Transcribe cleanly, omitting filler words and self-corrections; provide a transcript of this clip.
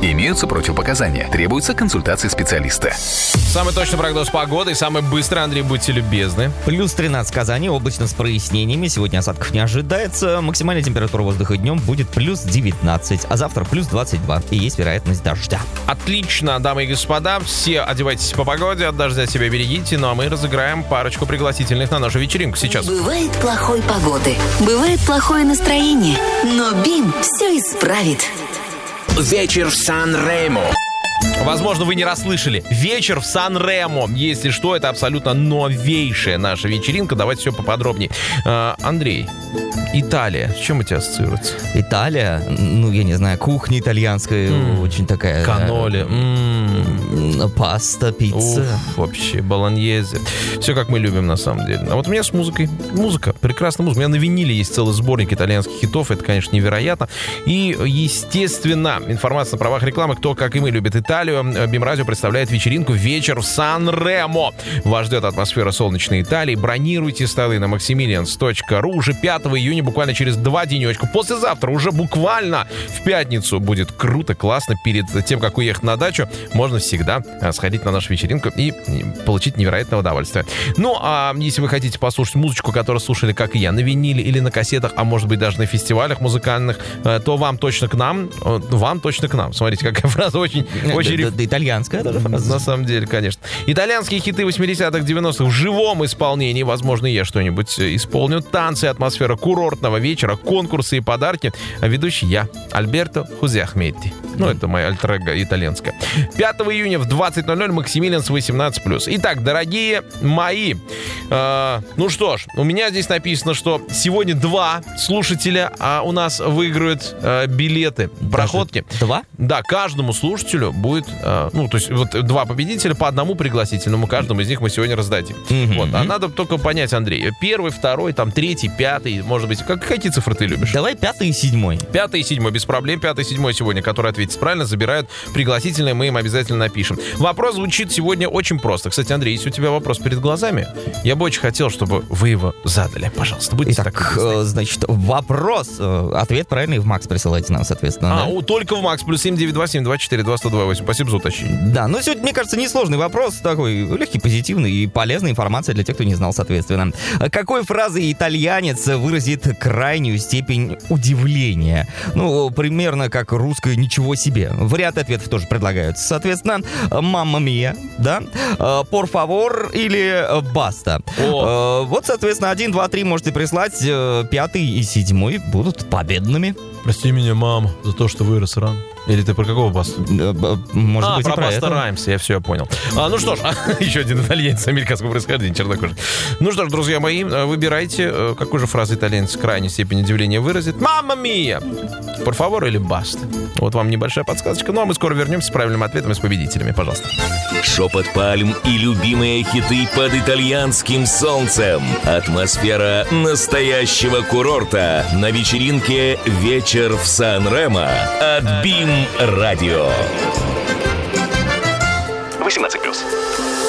Имеются противопоказания. Требуется консультация специалиста. Самый точный прогноз погоды и самый быстрый, Андрей, будьте любезны. Плюс 13 в Казани, облачно с прояснениями. Сегодня осадков не ожидается. Максимальная температура воздуха днем будет плюс 19, а завтра плюс 22. И есть вероятность дождя. Отлично, дамы и господа. Все одевайтесь по погоде, от дождя себя берегите. Ну а мы разыграем парочку пригласительных на нашу вечеринку сейчас. Бывает плохой погоды, бывает плохое настроение, но БИМ все исправит. Вечер в Сан-Ремо. Возможно, вы не расслышали. Вечер в Сан-Ремо. Если что, это абсолютно новейшая наша вечеринка. Давайте все поподробнее. Андрей, Италия. С чем у тебя ассоциируется? Италия, ну, я не знаю, кухня итальянская, очень такая... Каноли. Паста, пицца. Вообще, болоньезе. Все, как мы любим, на самом деле. А вот у меня с музыкой. Музыка, прекрасная музыка. У меня на виниле есть целый сборник итальянских хитов. Это, конечно, невероятно. И, естественно, информация на правах рекламы. Кто, как и мы, любит Италию. БИМ-радио представляет вечеринку «Вечер в Сан-Ремо». Вас ждет атмосфера солнечной Италии. Бронируйте столы на maximilians.ru. Уже 5 июня, буквально через 2 денечка. Послезавтра, уже буквально в пятницу, будет круто, классно. Перед тем, как уехать на дачу, можно всегда сходить на нашу вечеринку и получить невероятное удовольствие. Ну, а если вы хотите послушать музычку, которую слушали, как и я, на виниле или на кассетах, а может быть даже на фестивалях музыкальных, то вам точно к нам. Смотрите, какая фраза очень Да, итальянская даже фраза. На самом деле, конечно. Итальянские хиты 80-х, 90-х в живом исполнении. Возможно, я что-нибудь исполню. Танцы, атмосфера курортного вечера, конкурсы и подарки. А ведущий я, Альберто Хузиахметти. Ну, это моя альтер-эго итальянская. 5 июня в 20:00 Максимилианс 18+. Итак, дорогие мои, ну что ж, у меня здесь написано, что сегодня 2 слушателя у нас выиграют билеты, проходки. 2? Да, каждому слушателю будет, то есть вот 2 победителя по одному пригласительному, каждому из них мы сегодня раздадим. Вот, а надо только понять, Андрей, 1, 2, там 3, 5, может быть, какие цифры ты любишь? Давай 5 и 7. 5 и 7, без проблем. 5 и 7 сегодня, который ответит правильно, забирают пригласительные, мы им обязательно напишем. Вопрос звучит сегодня очень просто. Кстати, Андрей, если у тебя вопрос перед глазами, я бы очень хотел, чтобы вы его задали. Пожалуйста, будьте так. Значит, вопрос. Ответ правильный в МАКС присылайте нам, соответственно. Только в МАКС, плюс 792724228. Спасибо за уточнение. Да, но сегодня, мне кажется, несложный вопрос, такой легкий, позитивный и полезная информация для тех, кто не знал, соответственно. Какой фразой итальянец выразит крайнюю степень удивления? Ну, примерно как русское «ничего себе». Варианты ответов тоже предлагаются. Соответственно, «мамма мия», да? «Por favor» или «баста». Вот, соответственно, 1, 2, 3 можете прислать. 5 и 7 будут победными. Прости меня, мама, за то, что вырос рано. Или ты про какого Баста? Может быть, про и про Баста это. Раймса, я понял. Ну что ж, еще один итальянец американского происхождения, чернокожий. Ну что ж, друзья мои, выбирайте, какую же фразу итальянец крайней степени удивления выразит. «Мамма мия!» «Por favor» или «баста». Вот вам небольшая подсказочка. Ну а мы скоро вернемся с правильным ответом и с победителями. Пожалуйста. Шепот пальм и любимые хиты под итальянским солнцем. Атмосфера настоящего курорта на вечеринке «Вечер в Сан-Ремо» от БИМ-радио. 18+.